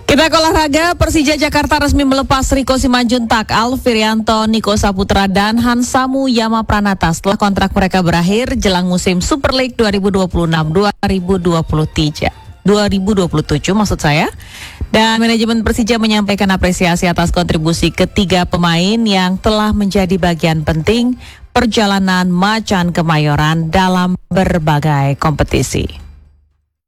Kita ke olahraga. Persija Jakarta resmi melepas Riko Simanjuntak, Alfirianto, Niko Saputra, dan Hansamu Yama Pranata setelah kontrak mereka berakhir jelang musim Super League 2026-2027 maksud saya. Dan manajemen Persija menyampaikan apresiasi atas kontribusi ketiga pemain yang telah menjadi bagian penting perjalanan Macan Kemayoran dalam berbagai kompetisi.